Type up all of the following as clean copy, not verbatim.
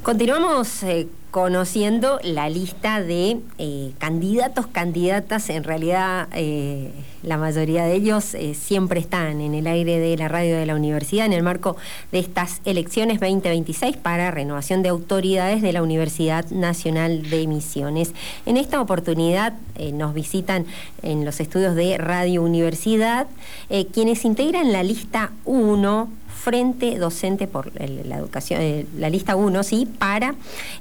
Continuamos conociendo la lista de candidatos, candidatas. En realidad la mayoría de ellos siempre están en el aire de la radio de la universidad en el marco de estas elecciones 2026 para renovación de autoridades de la Universidad Nacional de Misiones. En esta oportunidad nos visitan en los estudios de Radio Universidad quienes integran la lista 1, Frente Docente por la Educación, la lista 1, sí, para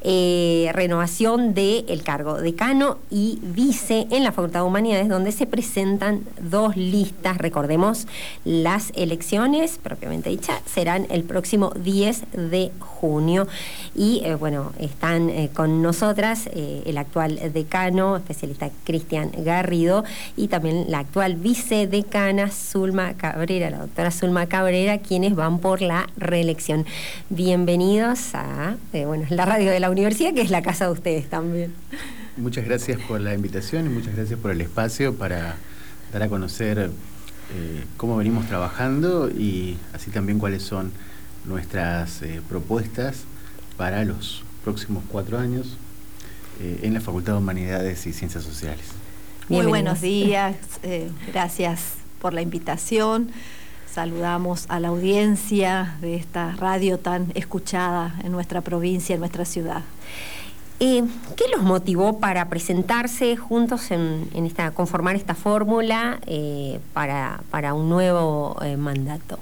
renovación del cargo decano y vice en la Facultad de Humanidades, donde se presentan dos listas. Recordemos, las elecciones, propiamente dichas, serán el próximo 10 de junio. Y bueno, están con nosotras el actual decano, especialista Cristian Garrido, y también la actual vicedecana Zulma Cabrera, la doctora Zulma Cabrera, quienes van por la reelección. Bienvenidos a la radio de la universidad, que es la casa de ustedes también. Muchas gracias por la invitación y muchas gracias por el espacio para dar a conocer cómo venimos trabajando y así también cuáles son nuestras propuestas para los próximos 4 años en la Facultad de Humanidades y Ciencias Sociales. Muy buenos días, gracias por la invitación. Saludamos a la audiencia de esta radio tan escuchada en nuestra provincia, en nuestra ciudad. ¿Qué los motivó para presentarse juntos conformar esta fórmula para un nuevo mandato?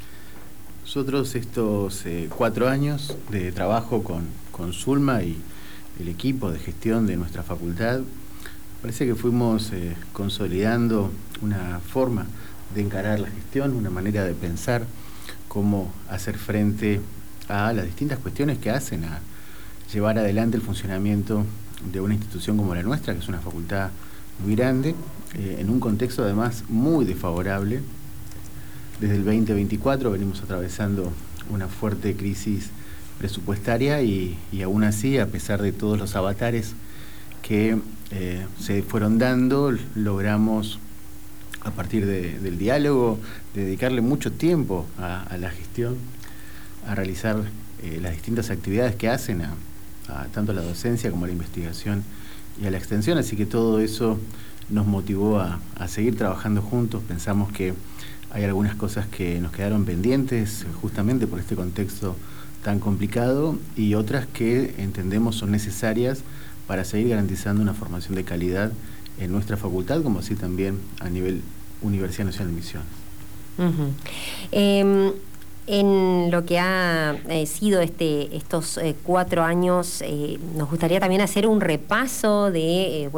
Nosotros estos 4 años de trabajo con Zulma y el equipo de gestión de nuestra facultad, parece que fuimos consolidando una forma de encarar la gestión, una manera de pensar cómo hacer frente a las distintas cuestiones que hacen a llevar adelante el funcionamiento de una institución como la nuestra, que es una facultad muy grande, en un contexto además muy desfavorable. Desde el 2024 venimos atravesando una fuerte crisis presupuestaria y aún así, a pesar de todos los avatares que se fueron dando, logramos, a partir del diálogo, de dedicarle mucho tiempo a la gestión, a realizar las distintas actividades que hacen a tanto a la docencia como a la investigación y a la extensión. Así que todo eso nos motivó a seguir trabajando juntos. Pensamos que hay algunas cosas que nos quedaron pendientes justamente por este contexto tan complicado y otras que entendemos son necesarias para seguir garantizando una formación de calidad en nuestra facultad, como así también a nivel Universidad Nacional de Misiones. En lo que ha sido estos 4 años, nos gustaría también hacer un repaso de,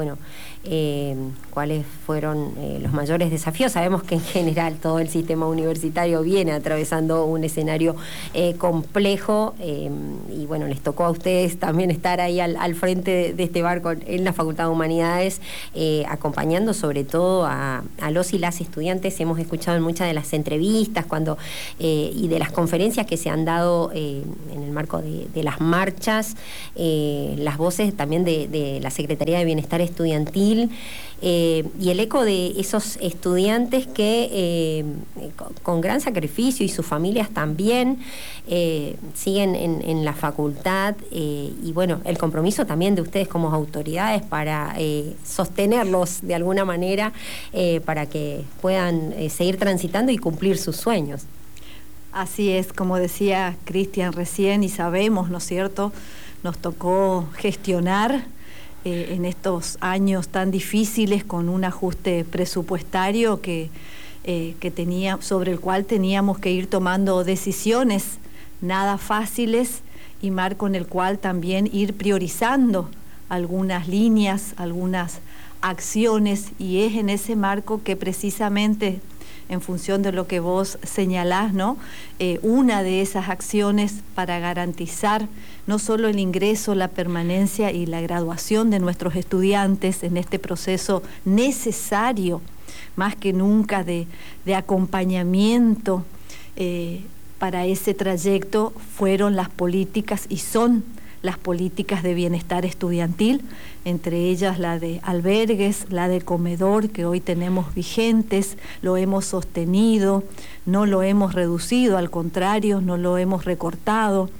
cuáles fueron los mayores desafíos. Sabemos que en general todo el sistema universitario viene atravesando un escenario complejo y bueno, les tocó a ustedes también estar ahí al frente de este barco en la Facultad de Humanidades, acompañando sobre todo a los y las estudiantes. Hemos escuchado en muchas de las entrevistas y de las conferencias que se han dado en el marco de las marchas, las voces también de la Secretaría de Bienestar Estudiantil, y el eco de esos estudiantes que con gran sacrificio, y sus familias también, siguen en la facultad, y bueno, el compromiso también de ustedes como autoridades para sostenerlos de alguna manera, para que puedan seguir transitando y cumplir sus sueños. Así es, como decía Cristian recién, y sabemos, ¿no es cierto?, nos tocó gestionar en estos años tan difíciles con un ajuste presupuestario sobre el cual teníamos que ir tomando decisiones nada fáciles y marco en el cual también ir priorizando algunas líneas, algunas acciones, y es en ese marco que precisamente, en función de lo que vos señalás, ¿no? Una de esas acciones para garantizar no solo el ingreso, la permanencia y la graduación de nuestros estudiantes en este proceso necesario, más que nunca, de acompañamiento para ese trayecto, fueron las políticas y son las políticas de bienestar estudiantil, entre ellas la de albergues, la de comedor, que hoy tenemos vigentes, lo hemos sostenido, no lo hemos reducido, al contrario, no lo hemos recortado.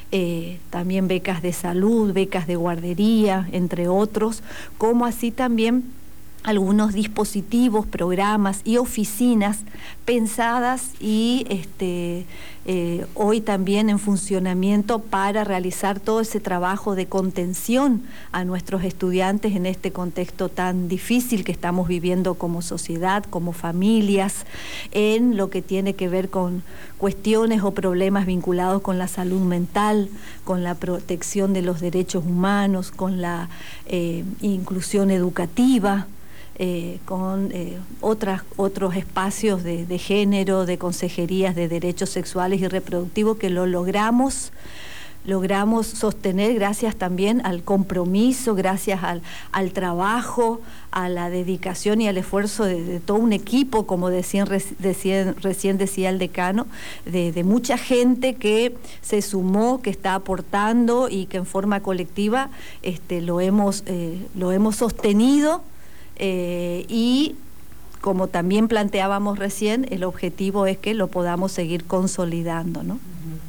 también becas de salud, becas de guardería, entre otros, como así también algunos dispositivos, programas y oficinas pensadas y hoy también en funcionamiento para realizar todo ese trabajo de contención a nuestros estudiantes en este contexto tan difícil que estamos viviendo como sociedad, como familias, en lo que tiene que ver con cuestiones o problemas vinculados con la salud mental, con la protección de los derechos humanos, con la inclusión educativa, con otros espacios de género, de consejerías de derechos sexuales y reproductivos que lo logramos sostener gracias también al compromiso, gracias al trabajo, a la dedicación y al esfuerzo de todo un equipo, como recién decía el decano, de mucha gente que se sumó, que está aportando y que en forma colectiva lo hemos sostenido. Y como también planteábamos recién, el objetivo es que lo podamos seguir consolidando, ¿no?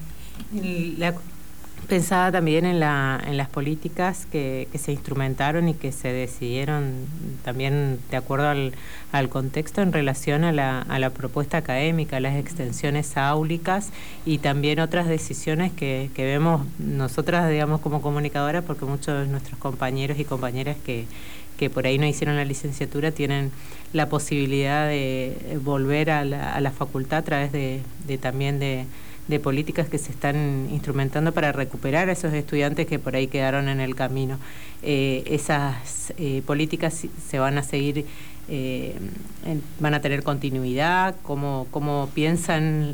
Pensaba también en las políticas que se instrumentaron y que se decidieron también de acuerdo al contexto en relación a la propuesta académica, las extensiones áulicas y también otras decisiones que vemos nosotras, digamos, como comunicadoras, porque muchos de nuestros compañeros y compañeras que por ahí no hicieron la licenciatura tienen la posibilidad de volver a la facultad a través también de políticas que se están instrumentando para recuperar a esos estudiantes que por ahí quedaron en el camino. Esas políticas se van a seguir, van a tener continuidad. ¿Cómo piensan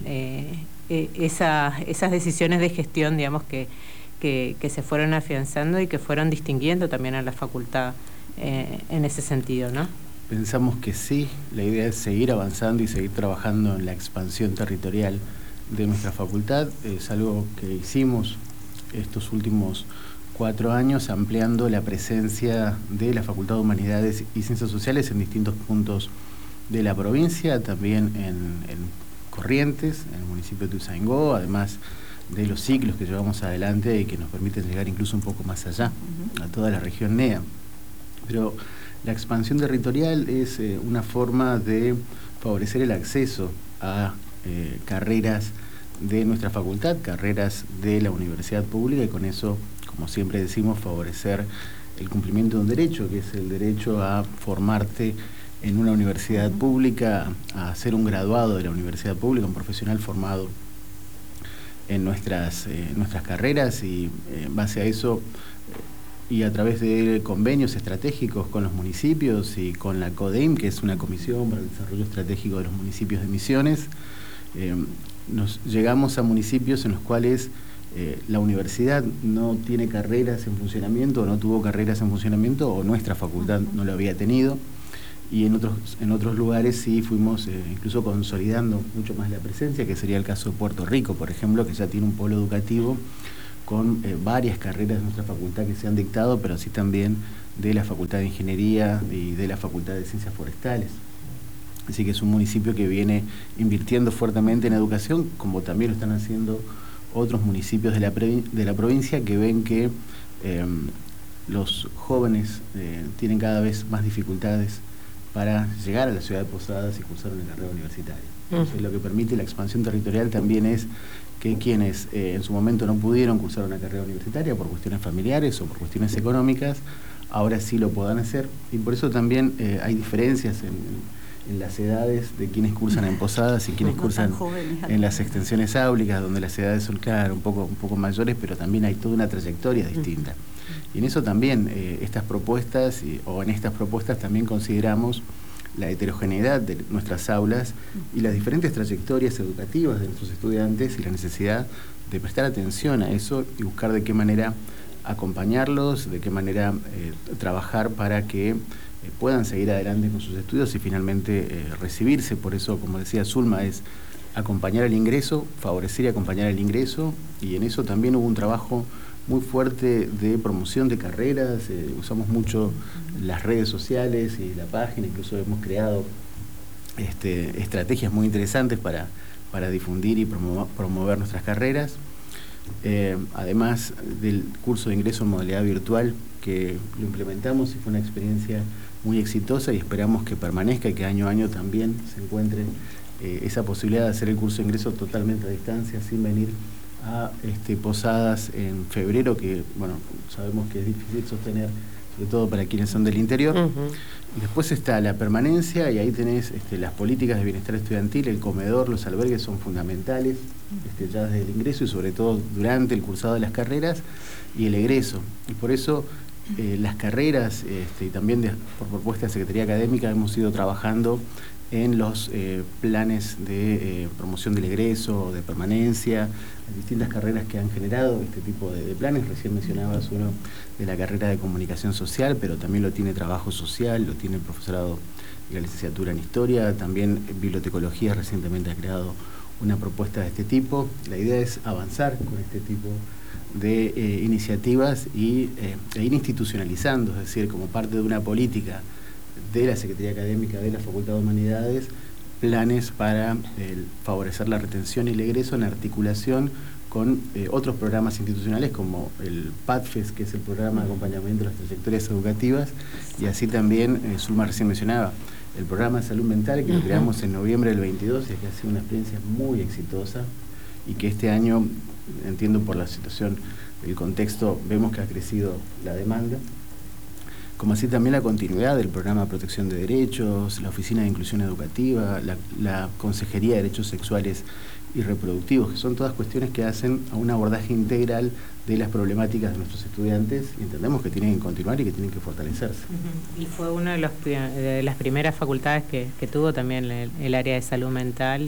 esas decisiones de gestión, digamos, que se fueron afianzando y que fueron distinguiendo también a la facultad en ese sentido, ¿no? Pensamos que sí, la idea es seguir avanzando y seguir trabajando en la expansión territorial de nuestra facultad. Es algo que hicimos estos últimos 4 años, ampliando la presencia de la Facultad de Humanidades y Ciencias Sociales en distintos puntos de la provincia, también en Corrientes, en el municipio de Ituzaingó, además de los ciclos que llevamos adelante y que nos permiten llegar incluso un poco más allá, a toda la región NEA. Pero la expansión territorial es una forma de favorecer el acceso a carreras de nuestra facultad, carreras de la universidad pública, y con eso, como siempre decimos, favorecer el cumplimiento de un derecho, que es el derecho a formarte en una universidad pública, a ser un graduado de la universidad pública, un profesional formado en nuestras carreras, y en base a eso y a través de convenios estratégicos con los municipios y con la CODEIM, que es una comisión para el desarrollo estratégico de los municipios de Misiones, nos llegamos a municipios en los cuales la universidad no tiene carreras en funcionamiento, o no tuvo carreras en funcionamiento, o nuestra facultad no lo había tenido, y en otros lugares sí fuimos incluso consolidando mucho más la presencia, que sería el caso de Puerto Rico, por ejemplo, que ya tiene un polo educativo con varias carreras de nuestra facultad que se han dictado, pero así también de la Facultad de Ingeniería y de la Facultad de Ciencias Forestales. Así que es un municipio que viene invirtiendo fuertemente en educación, como también lo están haciendo otros municipios de la provincia, que ven que los jóvenes tienen cada vez más dificultades para llegar a la ciudad de Posadas y cursar una carrera universitaria. Entonces, lo que permite la expansión territorial también es que quienes en su momento no pudieron cursar una carrera universitaria por cuestiones familiares o por cuestiones económicas, ahora sí lo puedan hacer. Y por eso también hay diferencias en las edades de quienes cursan en Posadas y quienes cursan en las extensiones áulicas, donde las edades son, claro, un poco mayores, pero también hay toda una trayectoria distinta. Y en eso también en estas propuestas también consideramos la heterogeneidad de nuestras aulas y las diferentes trayectorias educativas de nuestros estudiantes, y la necesidad de prestar atención a eso y buscar de qué manera acompañarlos, de qué manera trabajar para que puedan seguir adelante con sus estudios y finalmente recibirse. Por eso, como decía Zulma, es acompañar el ingreso, favorecer y acompañar el ingreso, y en eso también hubo un trabajo muy fuerte de promoción de carreras. Usamos mucho las redes sociales y la página, incluso hemos creado estrategias muy interesantes para difundir y promover nuestras carreras. además del curso de ingreso en modalidad virtual, que lo implementamos y fue una experiencia muy exitosa y esperamos que permanezca y que año a año también se encuentre esa posibilidad de hacer el curso de ingreso totalmente a distancia, sin venir a posadas en febrero, que bueno, sabemos que es difícil sostener, sobre todo para quienes son del interior. Y después está la permanencia, y ahí tenés las políticas de bienestar estudiantil, el comedor, los albergues son fundamentales, ya desde el ingreso y sobre todo durante el cursado de las carreras y el egreso. Y por eso las carreras, y también por propuesta de Secretaría Académica, hemos ido trabajando en los planes de promoción del egreso, de permanencia, las distintas carreras que han generado este tipo de planes. Recién mencionabas uno de la carrera de comunicación social, pero también lo tiene trabajo social, lo tiene el profesorado y la licenciatura en historia, también bibliotecología recientemente ha creado una propuesta de este tipo. La idea es avanzar con este tipo de iniciativas y ir institucionalizando, es decir, como parte de una política de la Secretaría Académica de la Facultad de Humanidades, planes para favorecer la retención y el egreso en articulación con otros programas institucionales como el PADFES, que es el programa de acompañamiento de las trayectorias educativas, y así también, Zulma recién mencionaba, el programa de salud mental que lo creamos en noviembre del 22 y que ha sido una experiencia muy exitosa y que este año, entiendo por la situación del contexto, vemos que ha crecido la demanda, como así también la continuidad del programa de protección de derechos, la Oficina de Inclusión Educativa, la Consejería de Derechos Sexuales y Reproductivos, que son todas cuestiones que hacen a un abordaje integral de las problemáticas de nuestros estudiantes, y entendemos que tienen que continuar y que tienen que fortalecerse. Y fue una de las primeras facultades que tuvo también el área de salud mental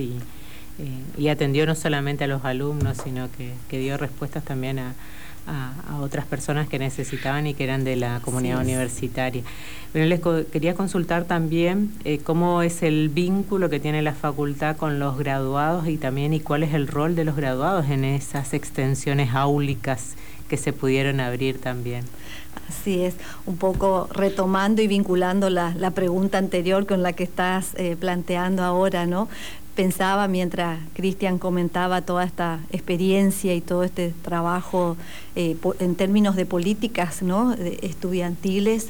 y atendió no solamente a los alumnos, sino que dio respuestas también a otras personas que necesitaban y que eran de la comunidad universitaria. Bueno, les quería consultar también cómo es el vínculo que tiene la facultad con los graduados y cuál es el rol de los graduados en esas extensiones áulicas que se pudieron abrir también. Así es, un poco retomando y vinculando la pregunta anterior con la que estás planteando ahora, ¿no? Pensaba mientras Cristian comentaba toda esta experiencia y todo este trabajo en términos de políticas, ¿no?, estudiantiles,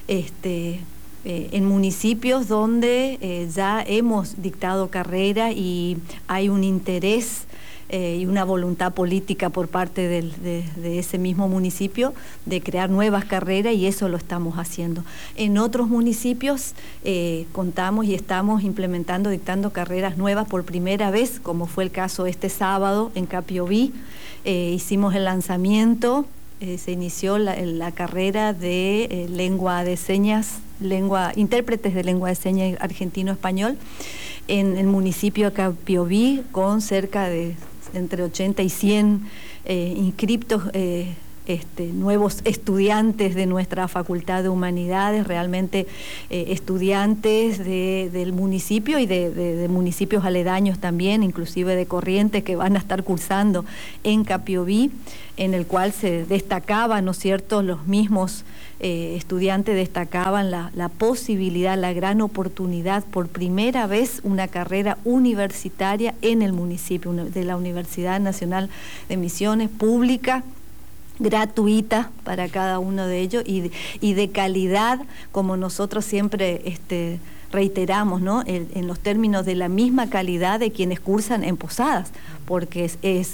en municipios donde ya hemos dictado carrera y hay un interés y una voluntad política por parte de ese mismo municipio de crear nuevas carreras, y eso lo estamos haciendo. En otros municipios contamos y estamos implementando, dictando carreras nuevas por primera vez, como fue el caso este sábado en Capiobí. Hicimos el lanzamiento, se inició la carrera de lengua de señas, intérpretes de lengua de señas argentino-español en el municipio de Capiobí, con cerca de entre 80 y 100 inscriptos, nuevos estudiantes de nuestra Facultad de Humanidades, realmente estudiantes del municipio y de municipios aledaños también, inclusive de Corrientes, que van a estar cursando en Capiobí, en el cual se destacaban, ¿no es cierto?, los mismos estudiantes destacaban la posibilidad, la gran oportunidad, por primera vez una carrera universitaria en el municipio, de la Universidad Nacional de Misiones, pública, gratuita para cada uno de ellos y de calidad, como nosotros siempre reiteramos, ¿no?, en los términos de la misma calidad de quienes cursan en Posadas, porque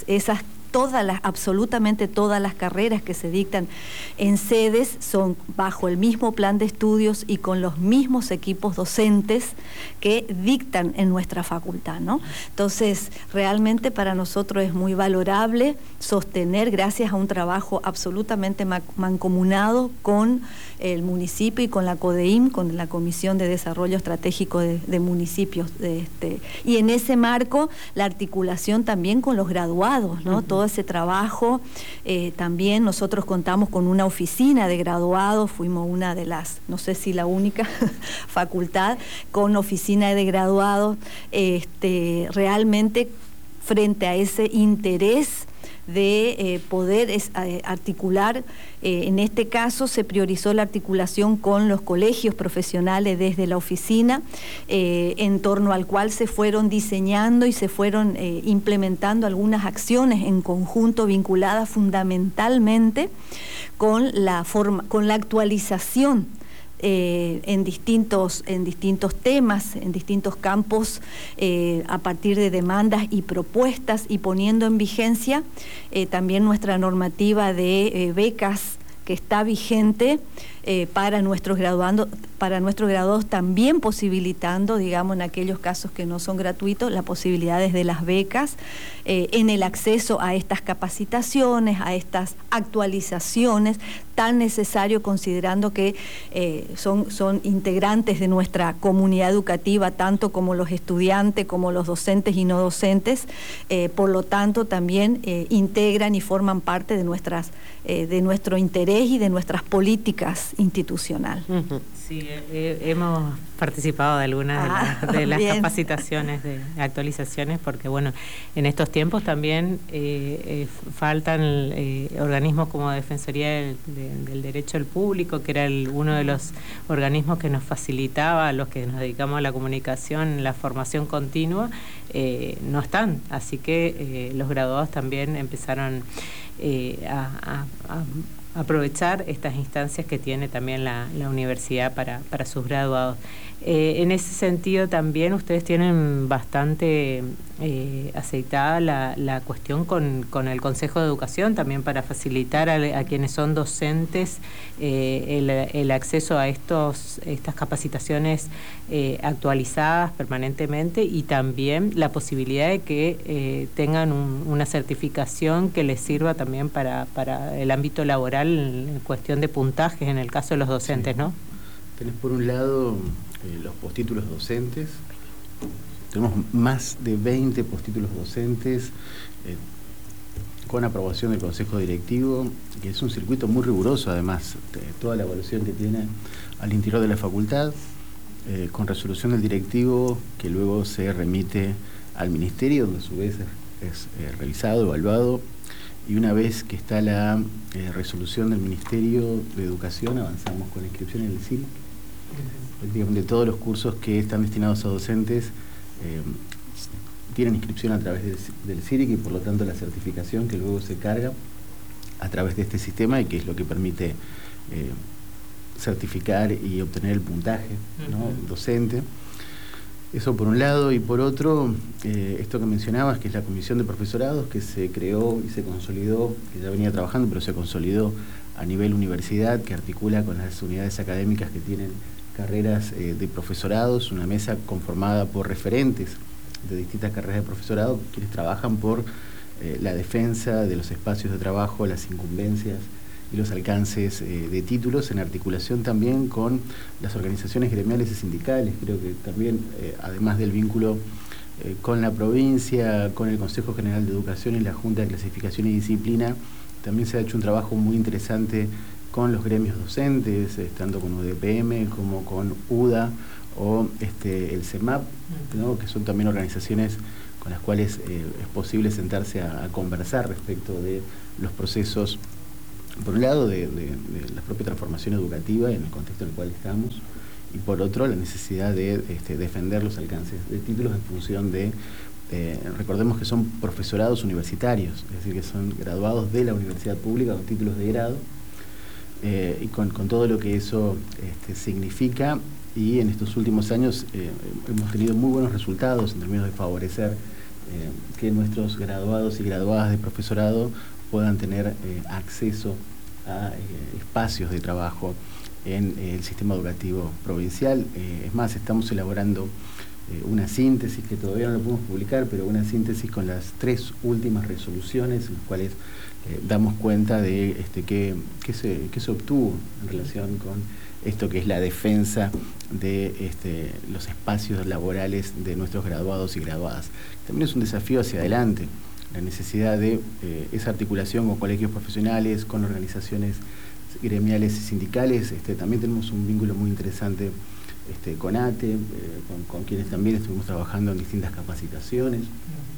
absolutamente todas las carreras que se dictan en sedes son bajo el mismo plan de estudios y con los mismos equipos docentes que dictan en nuestra facultad, ¿no? Entonces, realmente para nosotros es muy valorable sostener, gracias a un trabajo absolutamente mancomunado con el municipio y con la CODEIM, con la Comisión de Desarrollo Estratégico de Municipios. Y en ese marco, la articulación también con los graduados, ¿no? Todo ese trabajo. También nosotros contamos con una oficina de graduados, fuimos una de las, no sé si la única facultad con oficina de graduados, realmente frente a ese interés de poder articular. En este caso se priorizó la articulación con los colegios profesionales desde la oficina, en torno al cual se fueron diseñando y se fueron implementando algunas acciones en conjunto vinculadas fundamentalmente con la actualización en distintos temas, en distintos campos, a partir de demandas y propuestas, y poniendo en vigencia también nuestra normativa de becas, que está vigente para nuestros graduados, también posibilitando, digamos, en aquellos casos que no son gratuitos, las posibilidades de las becas en el acceso a estas capacitaciones, a estas actualizaciones tan necesario, considerando que son integrantes de nuestra comunidad educativa, tanto como los estudiantes, como los docentes y no docentes, por lo tanto también integran y forman parte de nuestro interés y de nuestras políticas institucional. Sí, hemos participado de algunas de las capacitaciones, de actualizaciones, porque bueno, en estos tiempos también faltan organismos como Defensoría del Derecho al Público, que era uno de los organismos que nos facilitaba, a los que nos dedicamos a la comunicación, la formación continua, no están, así que los graduados también empezaron a aprovechar estas instancias que tiene también la universidad para sus graduados. En ese sentido también ustedes tienen bastante aceitada la cuestión con el Consejo de Educación, también para facilitar a quienes son docentes el acceso a estas capacitaciones actualizadas permanentemente, y también la posibilidad de que tengan una certificación que les sirva también para el ámbito laboral en cuestión de puntajes en el caso de los docentes, ¿no? Tenés por un lado los postítulos docentes. Tenemos más de 20 postítulos docentes con aprobación del Consejo Directivo, que es un circuito muy riguroso, además, toda la evaluación que tiene al interior de la facultad, con resolución del directivo, que luego se remite al Ministerio, donde a su vez es revisado, evaluado, y una vez que está la resolución del Ministerio de Educación, avanzamos con la inscripción en el CIRIC. Prácticamente todos los cursos que están destinados a docentes tienen inscripción a través del CIRIC, y por lo tanto la certificación que luego se carga a través de este sistema, y que es lo que permite certificar y obtener el puntaje, ¿no?, docente. Eso por un lado, y por otro, esto que mencionabas, que es la Comisión de Profesorados, que se creó y se consolidó, que ya venía trabajando, pero se consolidó a nivel universidad, que articula con las unidades académicas que tienen carreras de profesorados, una mesa conformada por referentes de distintas carreras de profesorado, quienes trabajan por la defensa de los espacios de trabajo, las incumbencias y los alcances de títulos, en articulación también con las organizaciones gremiales y sindicales. Creo que también, además del vínculo con la provincia, con el Consejo General de Educación y la Junta de Clasificación y Disciplina, también se ha hecho un trabajo muy interesante con los gremios docentes, tanto con UDPM como con UDA o el CEMAP, ¿no?, que son también organizaciones con las cuales es posible sentarse a conversar respecto de los procesos, por un lado, de la propia transformación educativa en el contexto en el cual estamos, y por otro, la necesidad de defender los alcances de títulos en función de, recordemos que son profesorados universitarios, es decir, que son graduados de la universidad pública con títulos de grado, y con todo lo que eso significa. Y en estos últimos años hemos tenido muy buenos resultados en términos de favorecer que nuestros graduados y graduadas de profesorado puedan tener acceso a espacios de trabajo en el sistema educativo provincial. Es más, estamos elaborando una síntesis que todavía no lo podemos publicar, pero una síntesis con las 3 últimas resoluciones en las cuales damos cuenta de qué se obtuvo en relación con esto que es la defensa de los espacios laborales de nuestros graduados y graduadas. También es un desafío hacia adelante, la necesidad de esa articulación con colegios profesionales, con organizaciones gremiales y sindicales. También tenemos un vínculo muy interesante con ATE, con quienes también estuvimos trabajando en distintas capacitaciones,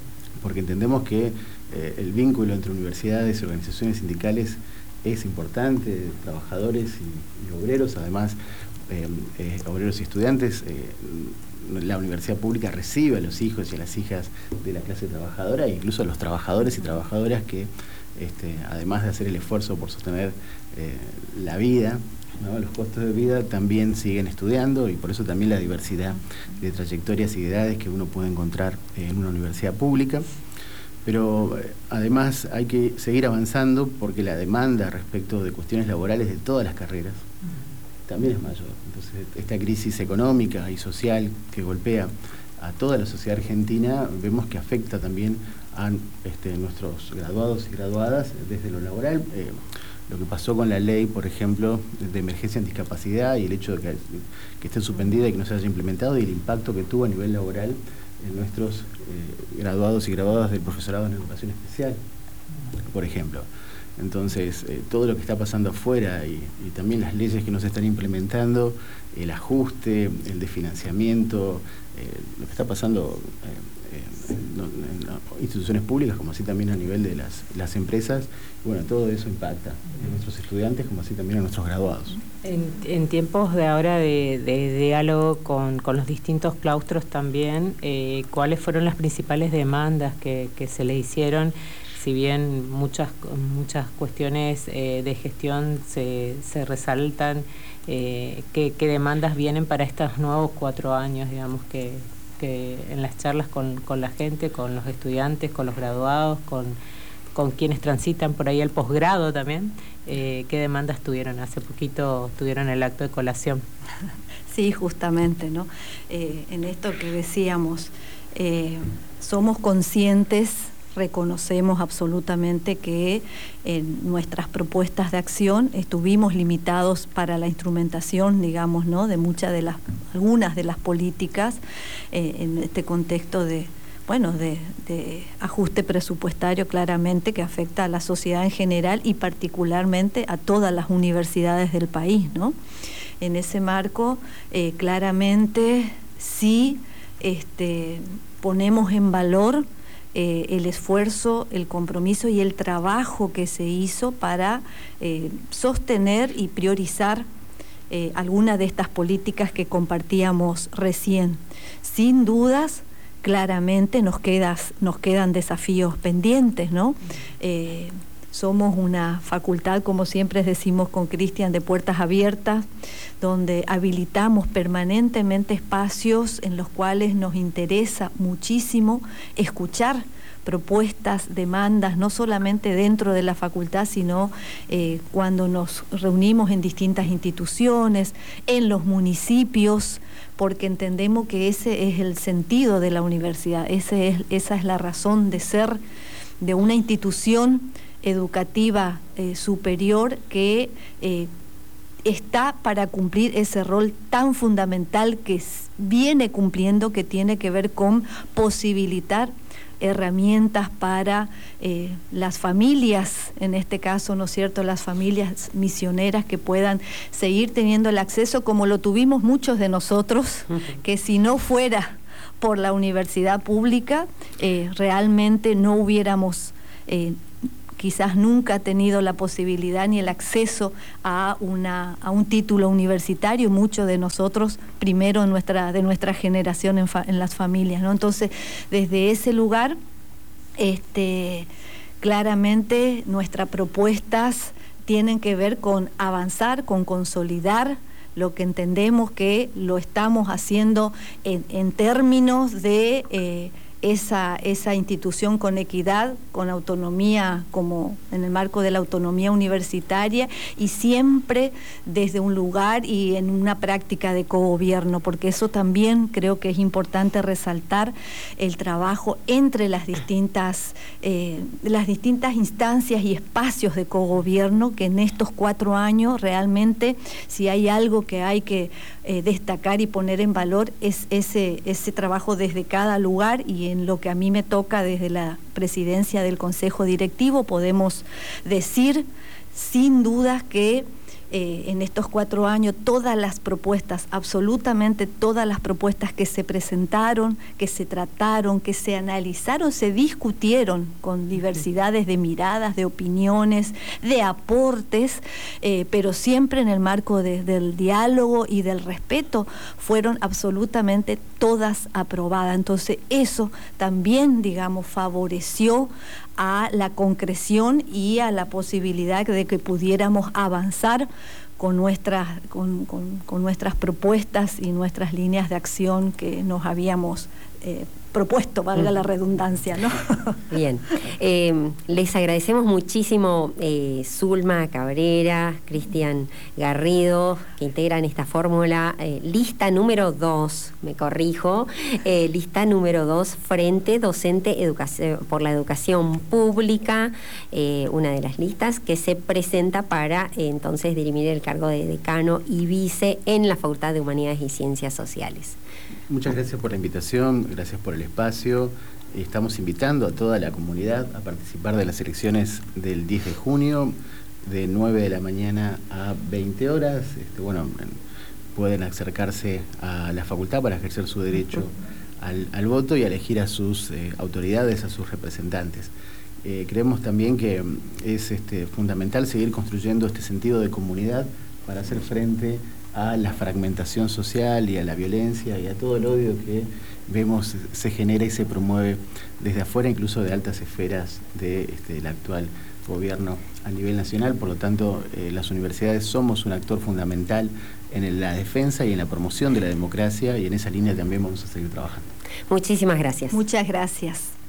porque entendemos que el vínculo entre universidades y organizaciones sindicales es importante, trabajadores y obreros, además obreros y estudiantes. La universidad pública recibe a los hijos y a las hijas de la clase trabajadora, e incluso a los trabajadores y trabajadoras que, además de hacer el esfuerzo por sostener la vida, ¿no?, los costos de vida, también siguen estudiando, y por eso también la diversidad de trayectorias y de edades que uno puede encontrar en una universidad pública. Pero además hay que seguir avanzando porque la demanda respecto de cuestiones laborales de todas las carreras también es mayor. Entonces, esta crisis económica y social que golpea a toda la sociedad argentina, vemos que afecta también a nuestros graduados y graduadas desde lo laboral. Lo que pasó con la ley, por ejemplo, de emergencia en discapacidad, y el hecho de que esté suspendida y que no se haya implementado, y el impacto que tuvo a nivel laboral en nuestros graduados y graduadas del profesorado en educación especial, por ejemplo. Entonces, todo lo que está pasando afuera y también las leyes que no se están implementando, el ajuste, el desfinanciamiento, lo que está pasando en instituciones públicas, como así también a nivel de las empresas, bueno, todo eso impacta en nuestros estudiantes, como así también a nuestros graduados. En tiempos de ahora de diálogo con los distintos claustros también, ¿cuáles fueron las principales demandas que se le hicieron? Si bien muchas cuestiones de gestión se resaltan, ¿qué demandas vienen para estos nuevos 4 años, digamos, que en las charlas con la gente, con los estudiantes, con los graduados, con quienes transitan por ahí el posgrado también? ¿Qué demandas tuvieron? Hace poquito tuvieron el acto de colación. Sí, justamente, ¿no? En esto que decíamos, somos conscientes, reconocemos absolutamente que en nuestras propuestas de acción estuvimos limitados para la instrumentación, digamos, ¿no?, de algunas de las políticas en este contexto de ajuste presupuestario, claramente, que afecta a la sociedad en general y particularmente a todas las universidades del país, ¿no? En ese marco, claramente sí ponemos en valor el esfuerzo, el compromiso y el trabajo que se hizo para sostener y priorizar algunas de estas políticas que compartíamos recién. Sin dudas, claramente nos quedan desafíos pendientes, ¿no? Somos una facultad, como siempre decimos con Cristian, de puertas abiertas, donde habilitamos permanentemente espacios en los cuales nos interesa muchísimo escuchar propuestas, demandas, no solamente dentro de la facultad, sino cuando nos reunimos en distintas instituciones, en los municipios, porque entendemos que ese es el sentido de la universidad, esa es la razón de ser de una institución educativa superior que está para cumplir ese rol tan fundamental que viene cumpliendo, que tiene que ver con posibilitar herramientas para las familias, en este caso, ¿no es cierto?, las familias misioneras que puedan seguir teniendo el acceso como lo tuvimos muchos de nosotros, que si no fuera por la universidad pública, realmente no hubiéramos quizás nunca tenido la posibilidad ni el acceso a un título universitario, muchos de nosotros, primero de nuestra generación en las familias, ¿no? Entonces, desde ese lugar, claramente nuestras propuestas tienen que ver con avanzar, con consolidar lo que entendemos que lo estamos haciendo en términos de esa institución con equidad, con autonomía, como en el marco de la autonomía universitaria, y siempre desde un lugar y en una práctica de cogobierno, porque eso también creo que es importante resaltar, el trabajo entre las distintas instancias y espacios de cogobierno, que en estos 4 años realmente, si hay algo que hay que destacar y poner en valor, es ese trabajo desde cada lugar, y en lo que a mí me toca desde la presidencia del Consejo Directivo, podemos decir sin dudas que en estos 4 años todas las propuestas, absolutamente todas las propuestas que se presentaron, que se trataron, que se analizaron, se discutieron con diversidades de miradas, de opiniones, de aportes, pero siempre en el marco del diálogo y del respeto, fueron absolutamente todas aprobadas. Entonces eso también, digamos, favoreció a la concreción y a la posibilidad de que pudiéramos avanzar con nuestras propuestas y nuestras líneas de acción que nos habíamos propuesto, valga la redundancia, ¿no? Bien, les agradecemos muchísimo Zulma Cabrera, Cristian Garrido, que integran esta fórmula, lista número 2, me corrijo, lista número 2, Frente Docente por la Educación Pública, una de las listas que se presenta para entonces dirimir el cargo de decano y vice en la Facultad de Humanidades y Ciencias Sociales. Muchas gracias por la invitación, gracias por el espacio. Estamos invitando a toda la comunidad a participar de las elecciones del 10 de junio, de 9 de la mañana a 20 horas. Pueden acercarse a la facultad para ejercer su derecho al voto y a elegir a sus autoridades, a sus representantes. Creemos también que es fundamental seguir construyendo este sentido de comunidad para hacer frente a la fragmentación social y a la violencia y a todo el odio que vemos se genera y se promueve desde afuera, incluso de altas esferas del actual gobierno a nivel nacional. Por lo tanto, las universidades somos un actor fundamental en la defensa y en la promoción de la democracia, y en esa línea también vamos a seguir trabajando. Muchísimas gracias. Muchas gracias.